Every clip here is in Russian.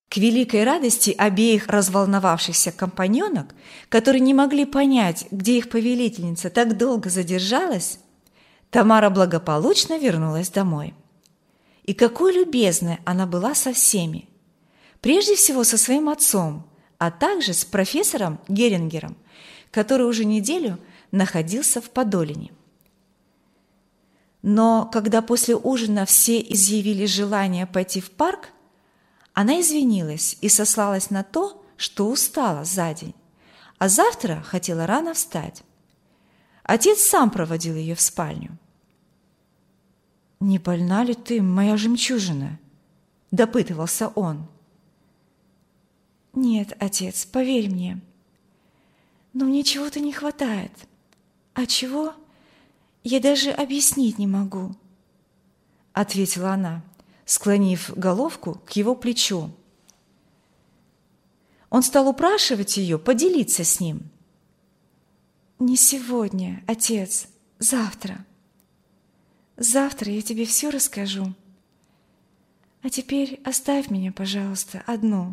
К великой радости обеих разволновавшихся компаньонок, которые не могли понять, где их повелительница так долго задержалась, Тамара благополучно вернулась домой. И какой любезной она была со всеми. Прежде всего со своим отцом, а также с профессором Герингером, который уже неделю находился в Подолине. Но когда после ужина все изъявили желание пойти в парк, она извинилась и сослалась на то, что устала за день, а завтра хотела рано встать. Отец сам проводил ее в спальню. «Не больна ли ты, моя жемчужина?» – допытывался он. «Нет, отец, поверь мне. Но мне чего-то не хватает. А чего, я даже объяснить не могу», – ответила она, склонив головку к его плечу. Он стал упрашивать ее поделиться с ним. «Не сегодня, отец, завтра. Завтра я тебе все расскажу. А теперь оставь меня, пожалуйста, одну».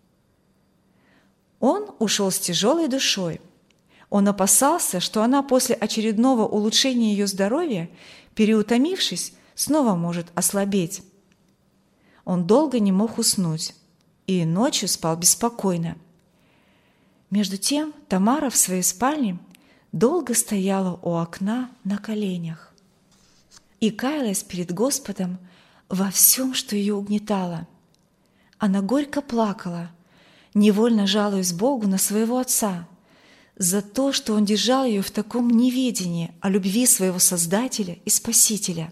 Он ушел с тяжелой душой. Он опасался, что она после очередного улучшения ее здоровья, переутомившись, снова может ослабеть. Он долго не мог уснуть и ночью спал беспокойно. Между тем Тамара в своей спальне долго стояла у окна на коленях и каялась перед Господом во всем, что ее угнетало. Она горько плакала, невольно жалуясь Богу на своего отца за то, что он держал ее в таком неведении о любви своего Создателя и Спасителя.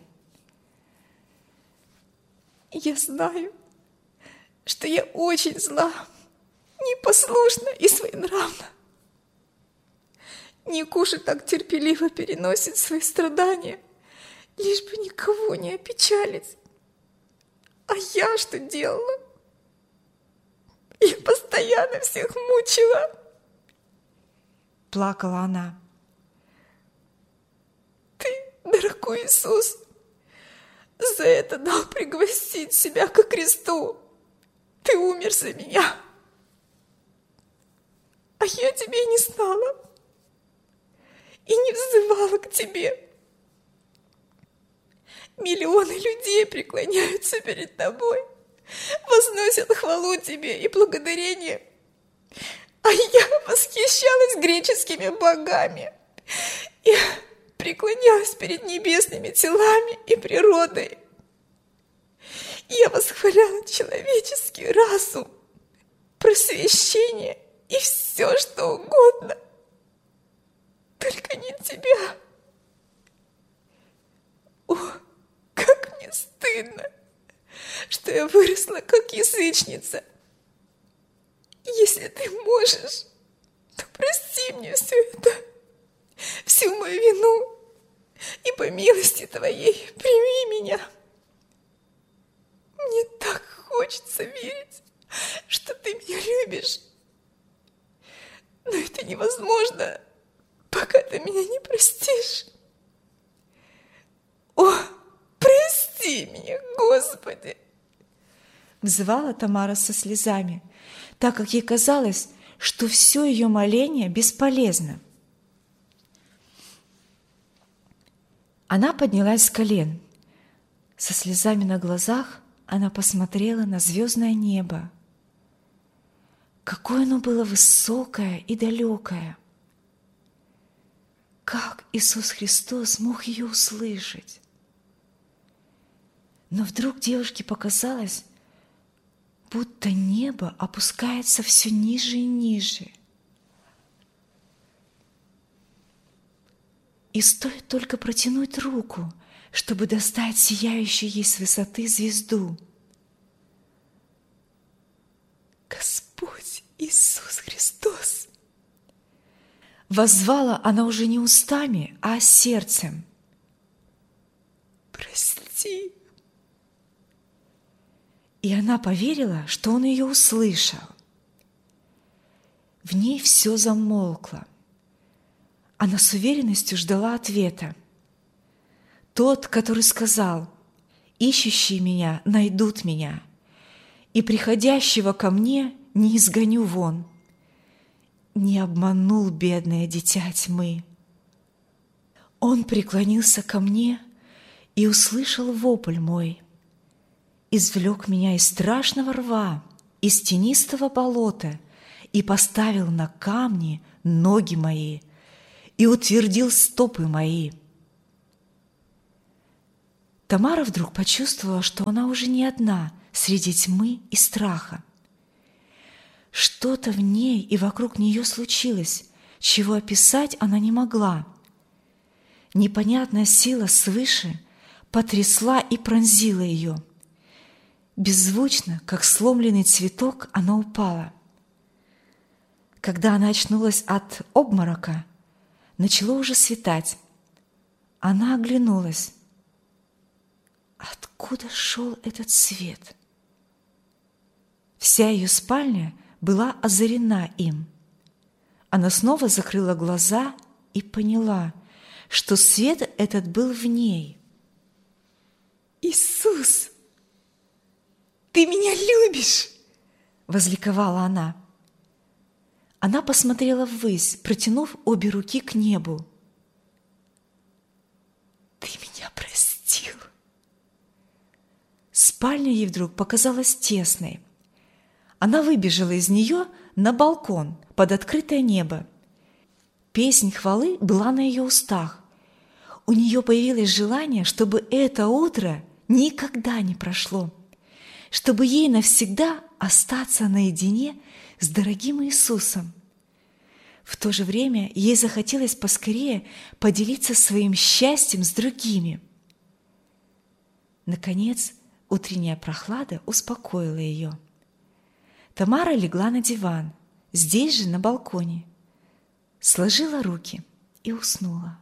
«Я знаю, что я очень зла, непослушна и своенравна. Никуша так терпеливо переносит свои страдания, лишь бы никого не опечалить. А я что делала? Я постоянно всех мучила». Плакала она. «Ты, дорогой Иисус, за это дал пригвоздить себя ко кресту. Ты умер за меня. А я тебе не знала и не взывала к тебе. Миллионы людей преклоняются перед тобой, возносят хвалу тебе и благодарение. А я восхищалась греческими богами и преклонялась перед небесными телами и природой. Я восхваляла человеческий разум, просвещение и все, что угодно, только не тебя. О, как мне стыдно, что я выросла как язычница. Если ты можешь, то прости мне все это, всю мою вину, и по милости твоей прими меня. Мне так хочется верить, что ты меня любишь, но это невозможно, пока ты меня не простишь. О, прости меня, Господи!» Взывала Тамара со слезами, так как ей казалось, что все ее моление бесполезно. Она поднялась с колен. Со слезами на глазах она посмотрела на звездное небо. Какое оно было высокое и далекое! Как Иисус Христос мог ее услышать? Но вдруг девушке показалось, будто небо опускается все ниже и ниже. И стоит только протянуть руку, чтобы достать сияющую ей с высоты звезду. «Господь Иисус Христос!» Воззвала она уже не устами, а сердцем. «Прости!» И она поверила, что он ее услышал. В ней все замолкло. Она с уверенностью ждала ответа. Тот, который сказал: «Ищущие меня найдут меня, и приходящего ко мне не изгоню вон. Не обманул бедное дитя тьмы. Он преклонился ко мне и услышал вопль мой, извлек меня из страшного рва, из тенистого болота и поставил на камни ноги мои и утвердил стопы мои. Тамара вдруг почувствовала, что она уже не одна среди тьмы и страха. Что-то в ней и вокруг нее случилось, чего описать она не могла. Непонятная сила свыше потрясла и пронзила ее. Беззвучно, как сломленный цветок, она упала. Когда она очнулась от обморока, начало уже светать. Она оглянулась. Откуда шел этот свет? Вся ее спальня была озарена им. Она снова закрыла глаза и поняла, что свет этот был в ней. «Иисус, ты меня любишь!» — возликовала она. Она посмотрела ввысь, протянув обе руки к небу. «Ты меня простил!» Спальня ей вдруг показалась тесной. Она выбежала из нее на балкон под открытое небо. Песнь хвалы была на ее устах. У нее появилось желание, чтобы это утро никогда не прошло, чтобы ей навсегда остаться наедине с дорогим Иисусом. В то же время ей захотелось поскорее поделиться своим счастьем с другими. Наконец, утренняя прохлада успокоила ее. Тамара легла на диван, здесь же на балконе, сложила руки и уснула.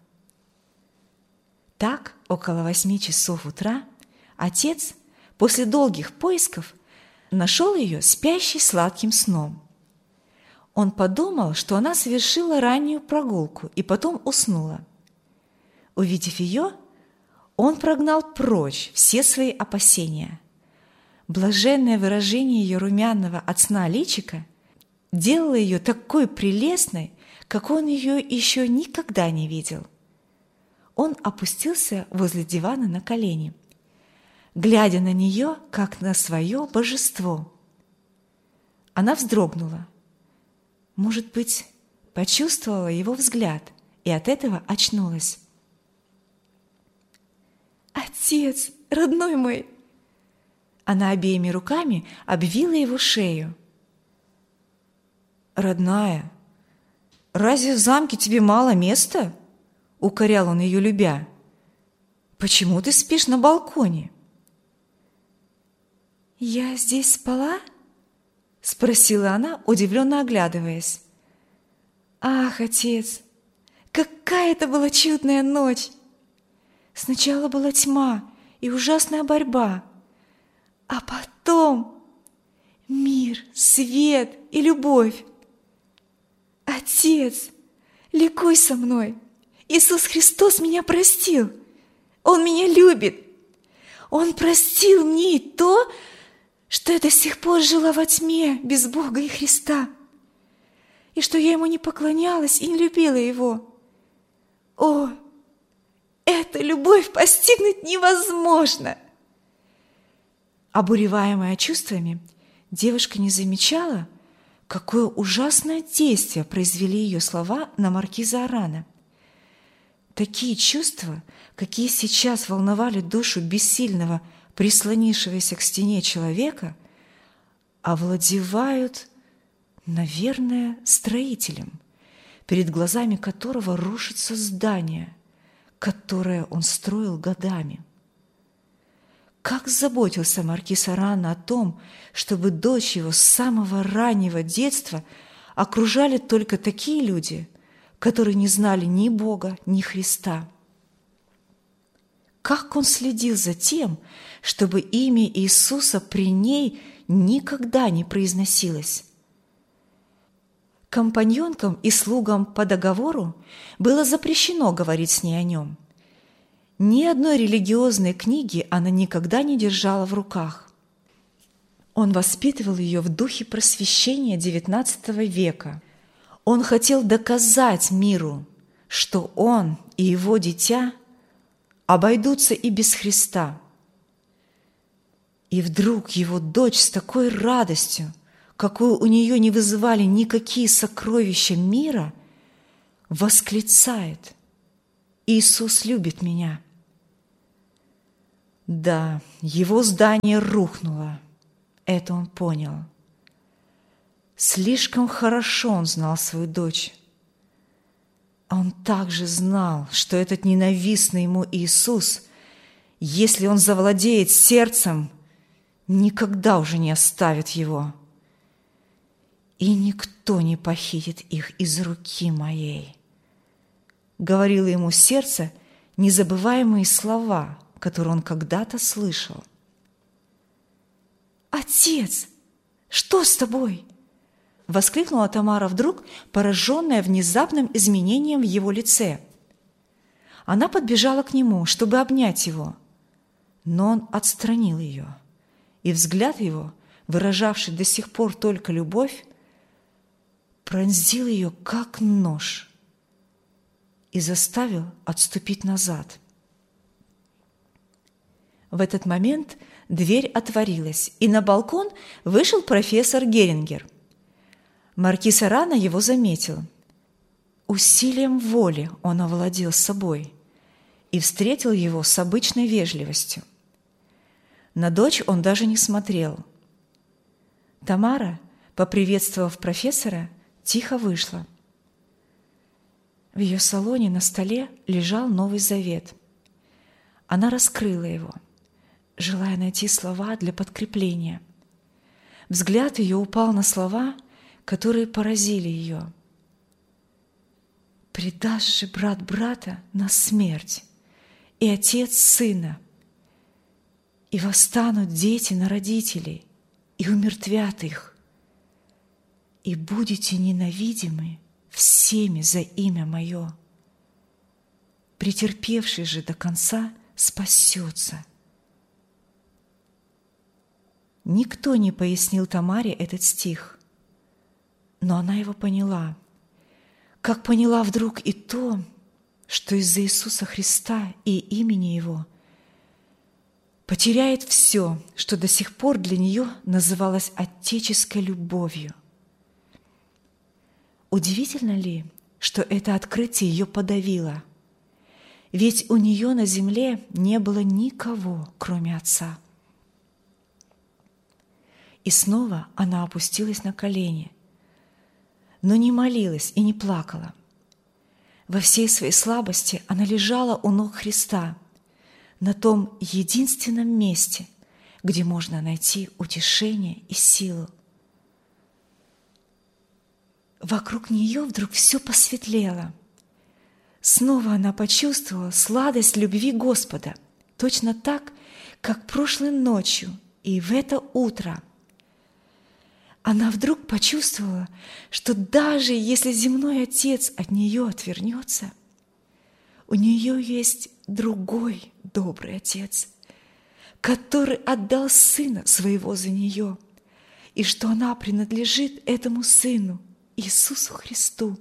Так, около 8 часов утра, отец, после долгих поисков, нашел ее спящей сладким сном. Он подумал, что она совершила раннюю прогулку и потом уснула. Увидев ее, он прогнал прочь все свои опасения. Блаженное выражение ее румяного от сна личика делало ее такой прелестной, как он ее еще никогда не видел. Он опустился возле дивана на колени, глядя на нее, как на свое божество. Она вздрогнула. Может быть, почувствовала его взгляд и от этого очнулась. «Отец, родной мой!» Она обеими руками обвила его шею. «Родная, разве в замке тебе мало места?» — укорял он ее, любя. «Почему ты спишь на балконе?» «Я здесь спала?» — спросила она, удивленно оглядываясь. «Ах, отец, какая это была чудная ночь! Сначала была тьма и ужасная борьба, а потом мир, свет и любовь. Отец, ликуй со мной! Иисус Христос меня простил! Он меня любит! Он простил мне и то, что я до сих пор жила во тьме без Бога и Христа, и что я Ему не поклонялась и не любила Его. О, эту любовь постигнуть невозможно!» Обуреваемая чувствами, девушка не замечала, какое ужасное действие произвели ее слова на маркиза Арана. Такие чувства, какие сейчас волновали душу бессильного, прислонившегося к стене человека, овладевают, наверное, строителем, перед глазами которого рушится здание, которое он строил годами. Как заботился маркиз Аран о том, чтобы дочь его с самого раннего детства окружали только такие люди, которые не знали ни Бога, ни Христа. Как он следил за тем, чтобы имя Иисуса при ней никогда не произносилось. Компаньонкам и слугам по договору было запрещено говорить с ней о нем. Ни одной религиозной книги она никогда не держала в руках. Он воспитывал ее в духе просвещения XIX века. Он хотел доказать миру, что он и его дитя обойдутся и без Христа. И вдруг его дочь с такой радостью, какую у нее не вызывали никакие сокровища мира, восклицает: «Иисус любит меня». Да, его здание рухнуло, это он понял. Слишком хорошо он знал свою дочь. А он также знал, что этот ненавистный ему Иисус, если он завладеет сердцем, никогда уже не оставит его. И никто не похитит их из руки моей. Говорило ему сердце незабываемые слова, которые он когда-то слышал. «Отец, что с тобой?» — воскликнула Тамара вдруг, пораженная внезапным изменением в его лице. Она подбежала к нему, чтобы обнять его, но он отстранил ее, и взгляд его, выражавший до сих пор только любовь, пронзил ее, как нож, и заставил отступить назад. В этот момент дверь отворилась, и на балкон вышел профессор Герингер. Маркиз Арана его заметил. Усилием воли он овладел собой и встретил его с обычной вежливостью. На дочь он даже не смотрел. Тамара, поприветствовав профессора, тихо вышла. В ее салоне на столе лежал Новый Завет. Она раскрыла его, желая найти слова для подкрепления. Взгляд ее упал на слова, которые поразили ее. «Предаст же брат брата на смерть, и отец сына, и восстанут дети на родителей, и умертвят их, и будете ненавидимы всеми за имя Мое. Претерпевший же до конца спасется». Никто не пояснил Тамаре этот стих, но она его поняла, как поняла вдруг и то, что из-за Иисуса Христа и имени Его потеряет все, что до сих пор для нее называлось отеческой любовью. Удивительно ли, что это открытие ее подавило? Ведь у нее на земле не было никого, кроме Отца. И снова она опустилась на колени, но не молилась и не плакала. Во всей своей слабости она лежала у ног Христа, на том единственном месте, где можно найти утешение и силу. Вокруг нее вдруг все посветлело. Снова она почувствовала сладость любви Господа, точно так, как прошлой ночью и в это утро. Она вдруг почувствовала, что даже если земной отец от нее отвернется, у нее есть другой добрый отец, который отдал сына своего за нее, и что она принадлежит этому сыну, Иисусу Христу.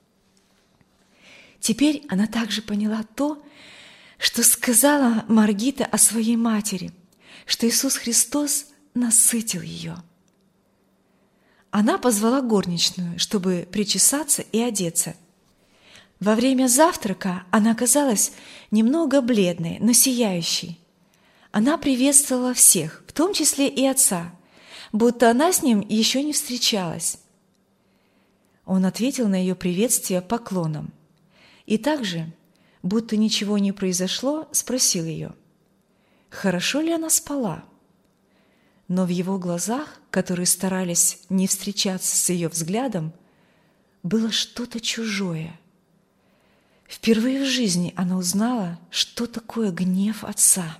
Теперь она также поняла то, что сказала Маргита о своей матери, что Иисус Христос насытил ее. Она позвала горничную, чтобы причесаться и одеться. Во время завтрака она казалась немного бледной, но сияющей. Она приветствовала всех, в том числе и отца, будто она с ним еще не встречалась. Он ответил на ее приветствие поклоном и также, будто ничего не произошло, спросил ее, хорошо ли она спала. Но в его глазах, которые старались не встречаться с ее взглядом, было что-то чужое. Впервые в жизни она узнала, что такое гнев отца.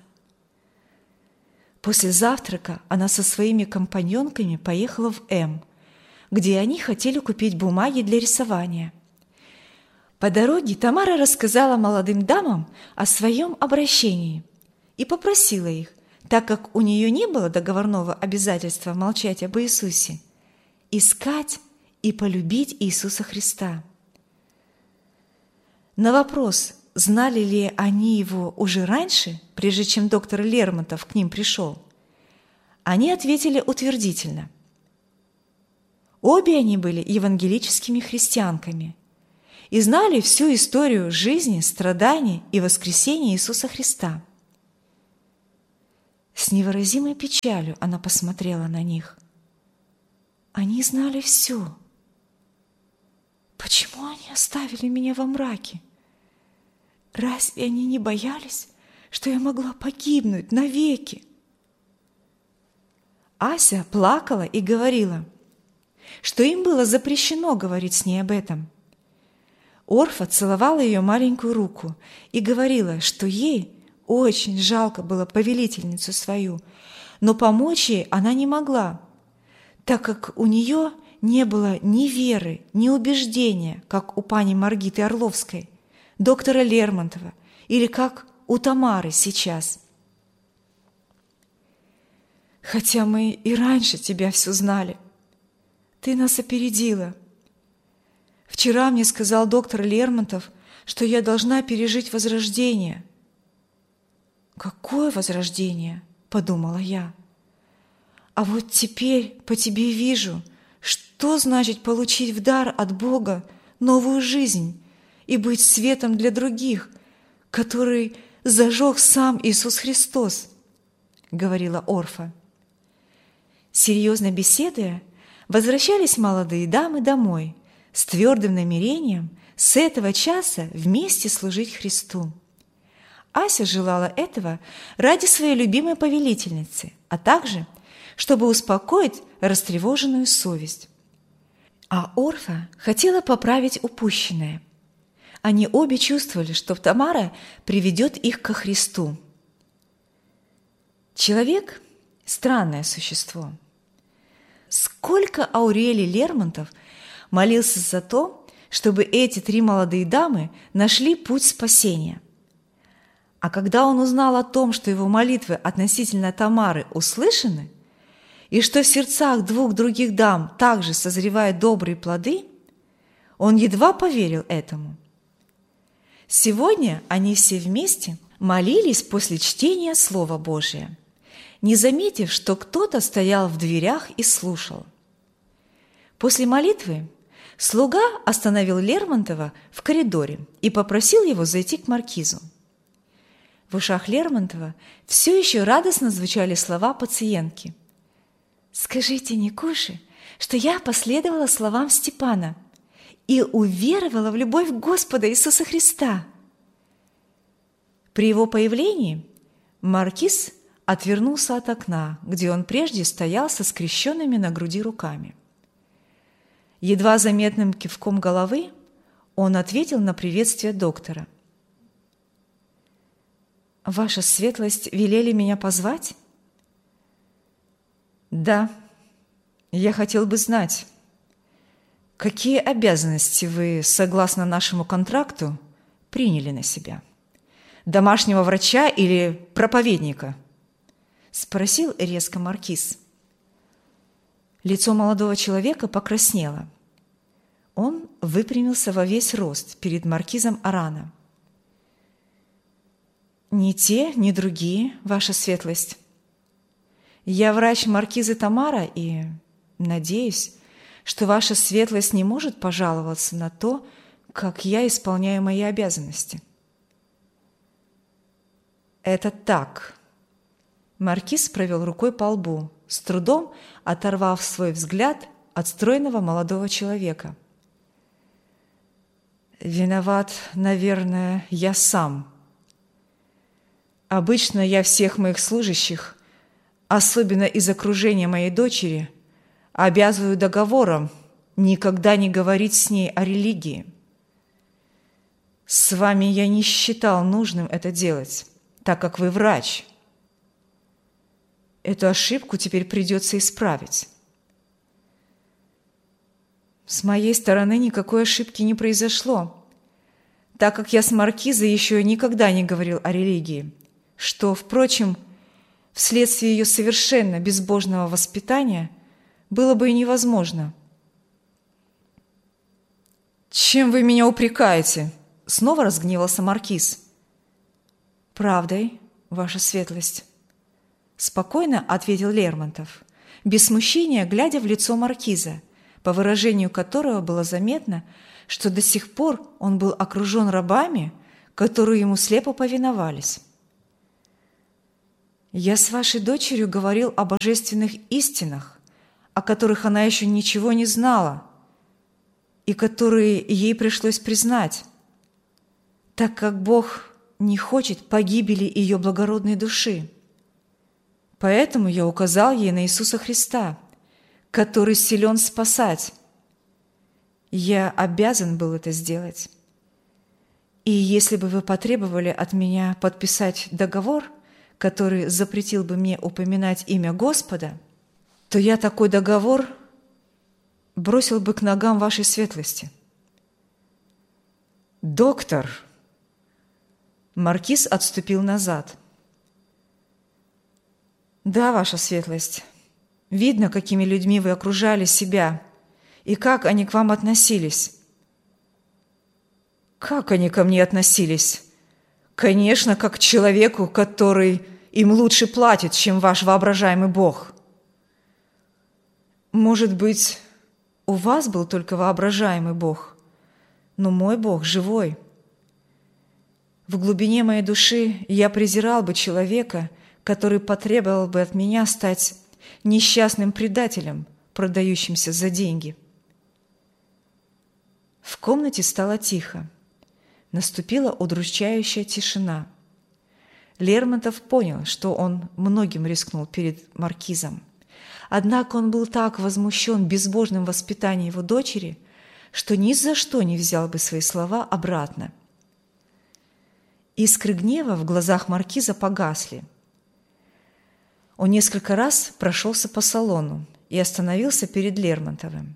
После завтрака она со своими компаньонками поехала в М, где они хотели купить бумаги для рисования. По дороге Тамара рассказала молодым дамам о своем обращении и попросила их так как у нее не было договорного обязательства молчать об Иисусе, искать и полюбить Иисуса Христа. На вопрос, знали ли они Его уже раньше, прежде чем доктор Лермонтов к ним пришел, они ответили утвердительно. Обе они были евангелическими христианками и знали всю историю жизни, страданий и воскресения Иисуса Христа. С невыразимой печалью она посмотрела на них. Они знали все. Почему они оставили меня во мраке? Разве они не боялись, что я могла погибнуть навеки? Ася плакала и говорила, что им было запрещено говорить с ней об этом. Орфа целовала ее маленькую руку и говорила, что ей очень жалко было повелительницу свою, но помочь ей она не могла, так как у нее не было ни веры, ни убеждения, как у пани Маргиты Орловской, доктора Лермонтова или как у Тамары сейчас. Хотя мы и раньше тебя все знали, ты нас опередила. Вчера мне сказал доктор Лермонтов, что я должна пережить возрождение. Какое возрождение? Подумала я. А вот теперь по тебе вижу, что значит получить в дар от Бога новую жизнь и быть светом для других, который зажег сам Иисус Христос, говорила Орфа. Серьезно беседуя, возвращались молодые дамы домой с твердым намерением с этого часа вместе служить Христу. Ася желала этого ради своей любимой повелительницы, а также, чтобы успокоить растревоженную совесть. А Орфа хотела поправить упущенное. Они обе чувствовали, что Тамара приведет их ко Христу. Человек – странное существо. Сколько Аурелий Лермонтов молился за то, чтобы эти три молодые дамы нашли путь спасения. А когда он узнал о том, что его молитвы относительно Тамары услышаны, и что в сердцах двух других дам также созревают добрые плоды, он едва поверил этому. Сегодня они все вместе молились после чтения Слова Божия, не заметив, что кто-то стоял в дверях и слушал. После молитвы слуга остановил Лермонтова в коридоре и попросил его зайти к маркизу. В ушах Лермонтова все еще радостно звучали слова пациентки. «Скажите Никуше, что я последовала словам Степана и уверовала в любовь Господа Иисуса Христа». При его появлении маркиз отвернулся от окна, где он прежде стоял со скрещенными на груди руками. Едва заметным кивком головы он ответил на приветствие доктора. «Ваша светлость велели меня позвать?» «Да, я хотел бы знать, какие обязанности вы, согласно нашему контракту, приняли на себя? Домашнего врача или проповедника?» – спросил резко маркиз. Лицо молодого человека покраснело. Он выпрямился во весь рост перед маркизом Арана. «Ни те, ни другие, ваша светлость. Я врач маркизы Тамара и надеюсь, что ваша светлость не может пожаловаться на то, как я исполняю мои обязанности». «Это так». Маркиз провел рукой по лбу, с трудом оторвав свой взгляд от стройного молодого человека. «Виноват, наверное, я сам. Обычно я всех моих служащих, особенно из окружения моей дочери, обязываю договором никогда не говорить с ней о религии. С вами я не считал нужным это делать, так как вы врач. Эту ошибку теперь придется исправить». С моей стороны никакой ошибки не произошло, так как я с маркизой еще никогда не говорил о религии, что, впрочем, вследствие ее совершенно безбожного воспитания, было бы и невозможно. «Чем вы меня упрекаете?» – снова разгневался маркиз. «Правдой, ваша светлость», – спокойно ответил Лермонтов, без смущения глядя в лицо маркиза, по выражению которого было заметно, что до сих пор он был окружен рабами, которые ему слепо повиновались. «Я с вашей дочерью говорил о божественных истинах, о которых она еще ничего не знала, и которые ей пришлось признать, так как Бог не хочет погибели ее благородной души. Поэтому я указал ей на Иисуса Христа, который силен спасать. Я обязан был это сделать. И если бы вы потребовали от меня подписать договор, который запретил бы мне упоминать имя Господа, то я такой договор бросил бы к ногам вашей светлости». «Доктор!» Маркиз отступил назад. «Да, ваша светлость, видно, какими людьми вы окружали себя и как они к вам относились». «Как они ко мне относились? Конечно, как к человеку, который им лучше платит, чем ваш воображаемый Бог». «Может быть, у вас был только воображаемый Бог, но мой Бог живой. В глубине моей души я презирал бы человека, который потребовал бы от меня стать несчастным предателем, продающимся за деньги». В комнате стало тихо. Наступила удручающая тишина. Лермонтов понял, что он многим рискнул перед маркизом. Однако он был так возмущен безбожным воспитанием его дочери, что ни за что не взял бы свои слова обратно. Искры гнева в глазах маркиза погасли. Он несколько раз прошелся по салону и остановился перед Лермонтовым.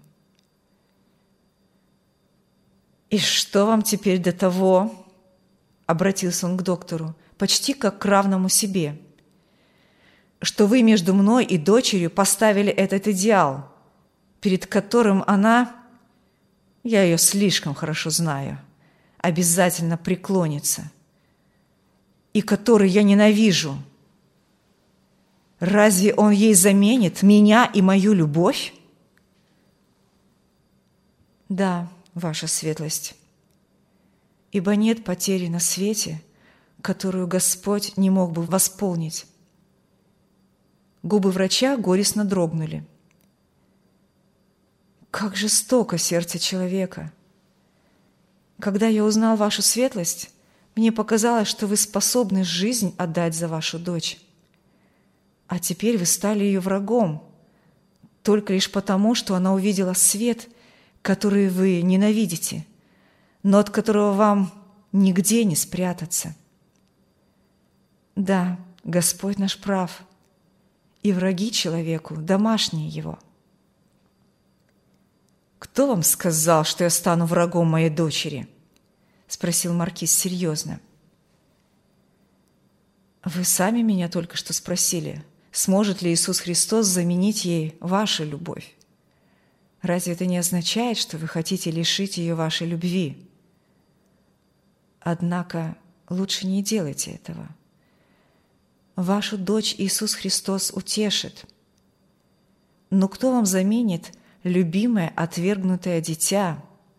«И что вам теперь до того?» – обратился он к доктору, почти как к равному себе. «Что вы между мной и дочерью поставили этот идеал, перед которым она, я ее слишком хорошо знаю, обязательно преклонится, и который я ненавижу. Разве он ей заменит меня и мою любовь?» «Да, ваша светлость, ибо нет потери на свете, которую Господь не мог бы восполнить». Губы врача горестно дрогнули. «Как жестоко сердце человека! Когда я узнал вашу светлость, мне показалось, что вы способны жизнь отдать за вашу дочь. А теперь вы стали ее врагом, только лишь потому, что она увидела свет, который вы ненавидите, но от которого вам нигде не спрятаться. Да, Господь наш прав, и враги человеку домашние его». «Кто вам сказал, что я стану врагом моей дочери?» – спросил маркиз серьезно. «Вы сами меня только что спросили, сможет ли Иисус Христос заменить ей вашу любовь. Разве это не означает, что вы хотите лишить ее вашей любви? Однако лучше не делайте этого. Вашу дочь Иисус Христос утешит. Но кто вам заменит любимое отвергнутое дитя?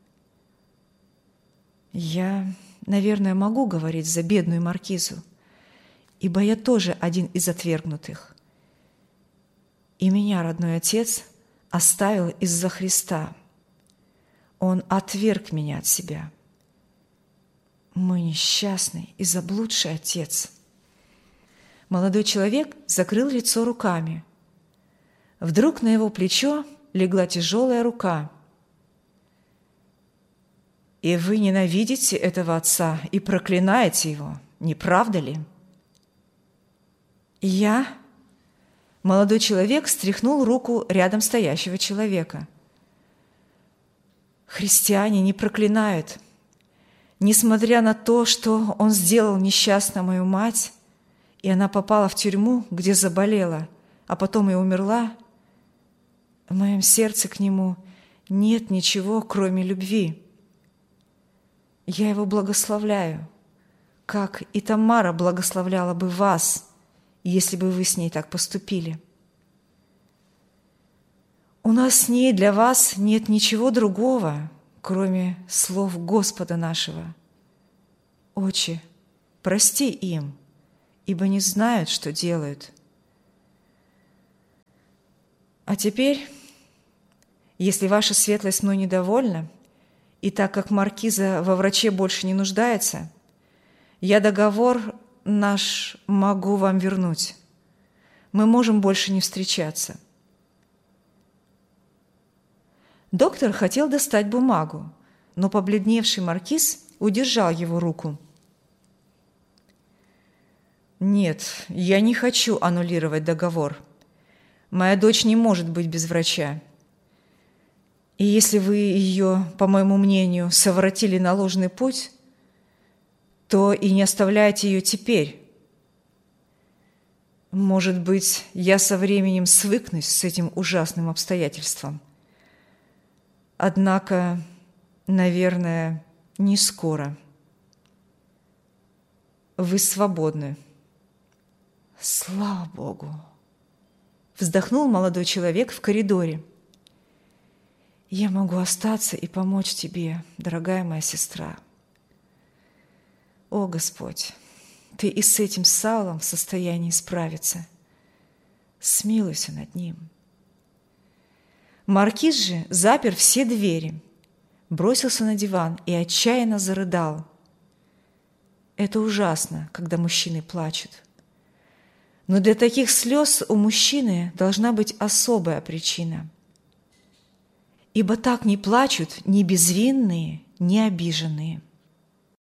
Я, наверное, могу говорить за бедную маркизу, ибо я тоже один из отвергнутых. И меня родной отец оставил из-за Христа. Он отверг меня от себя. Мой несчастный и заблудший отец». Молодой человек закрыл лицо руками. Вдруг на его плечо легла тяжелая рука. «И вы ненавидите этого отца и проклинаете его, не правда ли?» «Я?» Молодой человек стряхнул руку рядом стоящего человека. «Христиане не проклинают. Несмотря на то, что он сделал несчастной мою мать и она попала в тюрьму, где заболела, а потом и умерла, в моем сердце к нему нет ничего, кроме любви. Я его благословляю, как и Тамара благословляла бы вас, если бы вы с ней так поступили. У нас с ней для вас нет ничего другого, кроме слов Господа нашего. Отче, прости им, ибо не знают, что делают. А теперь, если ваша светлость мной недовольна, и так как маркиза во враче больше не нуждается, я договор наш могу вам вернуть. Мы можем больше не встречаться. Доктор хотел достать бумагу, но побледневший маркиз удержал его руку. «Нет, я не хочу аннулировать договор. Моя дочь не может быть без врача. И если вы ее, по моему мнению, совратили на ложный путь, то и не оставляйте ее теперь. Может быть, я со временем свыкнусь с этим ужасным обстоятельством. Однако, наверное, не скоро. Вы свободны». «Слава Богу!» Вздохнул молодой человек в коридоре. «Я могу остаться и помочь тебе, дорогая моя сестра. О, Господь, Ты и с этим Саулом в состоянии справиться. Смилуйся над ним». Маркиз же запер все двери, бросился на диван и отчаянно зарыдал. Это ужасно, когда мужчины плачут. Но для таких слез у мужчины должна быть особая причина. Ибо так не плачут ни безвинные, ни обиженные.